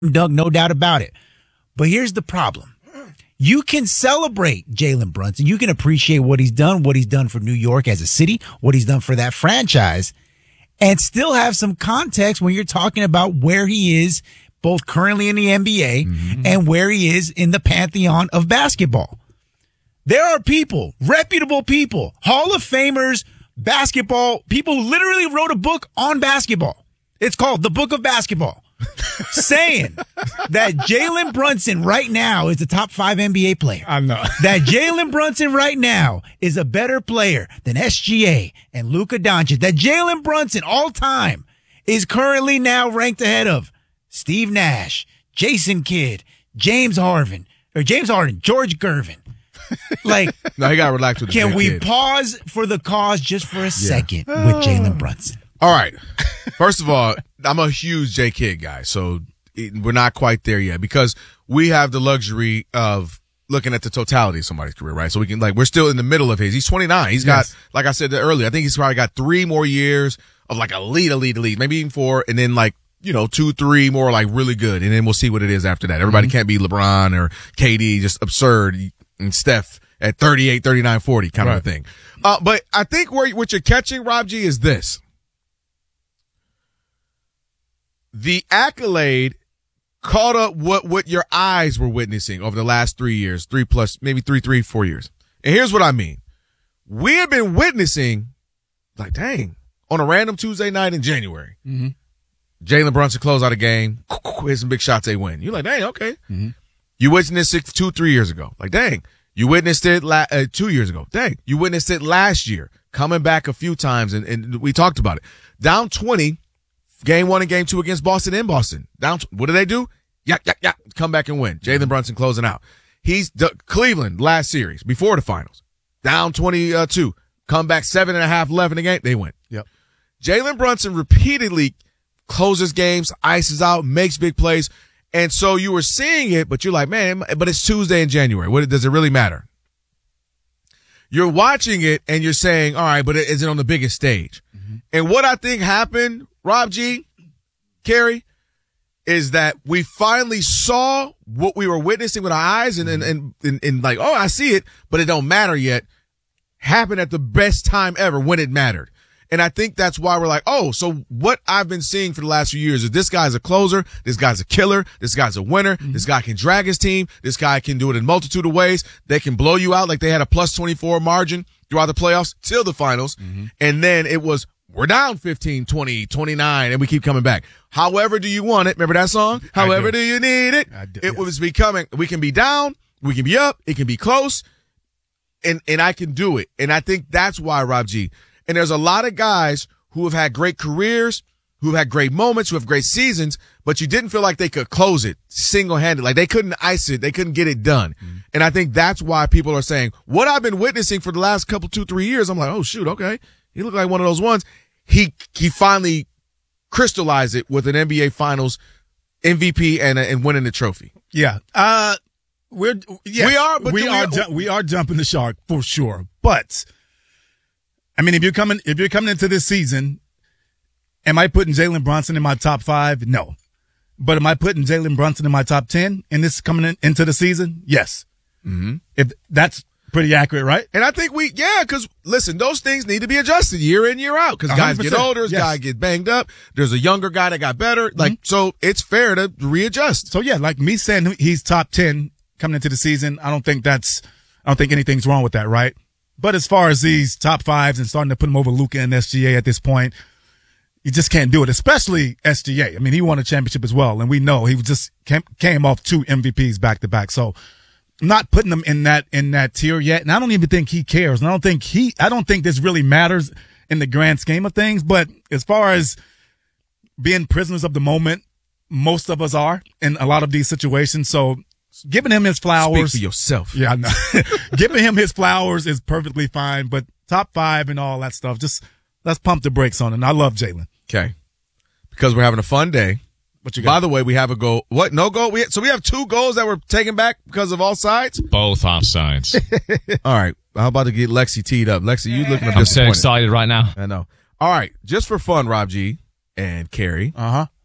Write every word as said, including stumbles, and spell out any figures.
dunk, no doubt about it. But here's the problem. You can celebrate Jalen Brunson. You can appreciate what he's done, what he's done for New York as a city, what he's done for that franchise, and still have some context when you're talking about where he is, both currently in the N B A mm-hmm. and where he is in the pantheon of basketball. There are people, reputable people, Hall of Famers, basketball, people who literally wrote a book on basketball. It's called The Book of Basketball. Saying that Jalen Brunson right now is the top five N B A player. I know. That Jalen Brunson right now is a better player than S G A and Luka Doncic. That Jalen Brunson all time is currently now ranked ahead of Steve Nash, Jason Kidd, James Harden, or James Harden, George Gervin. Like, no, he got to relax with the Can we kid. pause for the cause just for a yeah. second with Jalen Brunson? All right. First of all, I'm a huge J. Kidd guy, so we're not quite there yet because we have the luxury of looking at the totality of somebody's career, right? So we can, like, we're still in the middle of his. He's twenty-nine. He's got, yes. like I said earlier, I think he's probably got three more years of like elite, elite, elite, maybe even four, and then like, you know, two, three more like really good, and then we'll see what it is after that. Everybody mm-hmm. can't be LeBron or K D, just absurd, and Steph at thirty-eight, thirty-nine, forty kind right. of a thing. Uh, but I think where, what you're catching, Rob G, is this. The accolade caught up what, what your eyes were witnessing over the last three years, three plus, maybe three, three, four years. And here's what I mean. We have been witnessing, like, dang, on a random Tuesday night in January, mm-hmm. Jalen Brunson close out a game, hit some big shots, they win. You're like, dang, okay. Mm-hmm. You witnessed it two, three years ago. Like, dang. You witnessed it la- uh, two years ago. Dang. You witnessed it last year, coming back a few times, and, and we talked about it. Down twenty. Game one and game two against Boston in Boston. Down, what do they do? Yeah, yeah, yeah. Come back and win. Jalen Brunson closing out. He's the, Cleveland last series before the finals. Down twenty-two. Come back seven and a half left in the game. They win. Yep. Jalen Brunson repeatedly closes games, ices out, makes big plays. And so you were seeing it, but you're like, man, but it's Tuesday in January. What does it really matter? You're watching it and you're saying, all right, but is it on the biggest stage? Mm-hmm. And what I think happened, Rob G, Kerry, is that we finally saw what we were witnessing with our eyes and, and, and, and, and like, oh, I see it, but it don't matter yet, happened at the best time ever when it mattered. And I think that's why we're like, oh, so what I've been seeing for the last few years is this guy's a closer, this guy's a killer, this guy's a winner, mm-hmm. this guy can drag his team, this guy can do it in a multitude of ways. They can blow you out like they had a plus twenty-four margin throughout the playoffs till the finals. Mm-hmm. And then it was, we're down fifteen, twenty, twenty-nine, and we keep coming back. However do you want it? Remember that song? However do. do you need it? Do, it yes. was becoming, we can be down, we can be up, it can be close, and, and I can do it. And I think that's why, Rob G. And there's a lot of guys who have had great careers, who have had great moments, who have great seasons, but you didn't feel like they could close it single-handed. Like they couldn't ice it. They couldn't get it done. Mm-hmm. And I think that's why people are saying, what I've been witnessing for the last couple, two, three years, I'm like, oh, shoot, okay. He looked like one of those ones. He he finally crystallized it with an N B A Finals M V P and and winning the trophy. Yeah. Uh, we're, yes, we are, but we are, we, ju- we are jumping the shark for sure. But I mean, if you're coming, if you're coming into this season, am I putting Jalen Brunson in my top five? No. But am I putting Jalen Brunson in my top ten in this coming in, into the season? Yes. Mm-hmm. If that's pretty accurate, right? And I think we, yeah, because listen, those things need to be adjusted year in, year out. Because guys get older, yes. guys get banged up. There's a younger guy that got better. Like, mm-hmm. so it's fair to readjust. So yeah, like me saying he's top ten coming into the season, I don't think that's, I don't think anything's wrong with that, right? But as far as these top fives and starting to put them over Luka and S G A at this point, you just can't do it, especially S G A. I mean, he won a championship as well, and we know he just came, came off two M V Ps back to back. So I'm not putting him in that, in that tier yet. And I don't even think he cares. And I don't think he, I don't think this really matters in the grand scheme of things. But as far as being prisoners of the moment, most of us are in a lot of these situations. So giving him his flowers. Speak for yourself. Yeah, I know. Giving him his flowers is perfectly fine, but top five and all that stuff, just let's pump the brakes on it. And I love Jalen. Okay. Because we're having a fun day. What you got? By the way, we have a goal. What? No goal? We, so we have two goals that were taken back because of offsides? Both offsides. All right. How about to get Lexi teed up? Lexi, you looking up I'm so excited right now. I know. All right. Just for fun, Rob G and Kerry. Uh-huh.